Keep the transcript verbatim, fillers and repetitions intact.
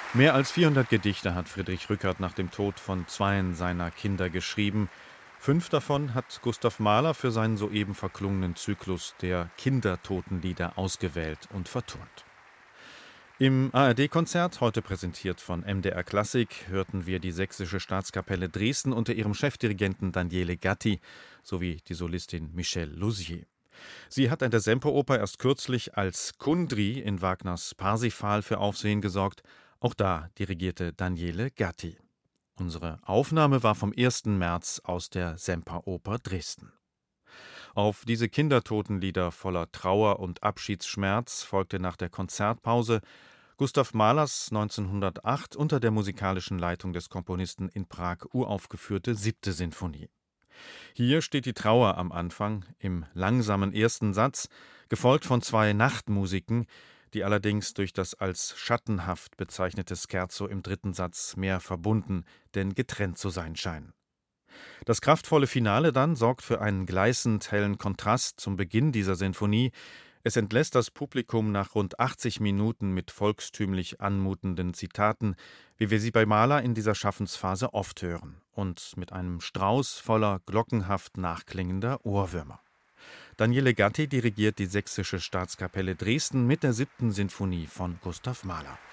Mehr als vierhundert Gedichte hat Friedrich Rückert nach dem Tod von zweien seiner Kinder geschrieben. Fünf davon hat Gustav Mahler für seinen soeben verklungenen Zyklus der Kindertotenlieder ausgewählt und vertont. Im A R D-Konzert, heute präsentiert von M D R Klassik, hörten wir die Sächsische Staatskapelle Dresden unter ihrem Chefdirigenten Daniele Gatti sowie die Solistin Michèle Lusier. Sie hat an der Semperoper erst kürzlich als Kundry in Wagners Parsifal für Aufsehen gesorgt. Auch da dirigierte Daniele Gatti. Unsere Aufnahme war vom ersten März aus der Semperoper Dresden. Auf diese Kindertotenlieder voller Trauer und Abschiedsschmerz folgte nach der Konzertpause Gustav Mahlers neunzehnhundertacht unter der musikalischen Leitung des Komponisten in Prag uraufgeführte siebte Sinfonie. Hier steht die Trauer am Anfang, im langsamen ersten Satz, gefolgt von zwei Nachtmusiken, die allerdings durch das als schattenhaft bezeichnete Scherzo im dritten Satz mehr verbunden, denn getrennt zu sein scheinen. Das kraftvolle Finale dann sorgt für einen gleißend hellen Kontrast zum Beginn dieser Sinfonie. Es entlässt das Publikum nach rund achtzig Minuten mit volkstümlich anmutenden Zitaten, wie wir sie bei Mahler in dieser Schaffensphase oft hören, und mit einem Strauß voller glockenhaft nachklingender Ohrwürmer. Daniele Gatti dirigiert die Sächsische Staatskapelle Dresden mit der siebten Sinfonie von Gustav Mahler.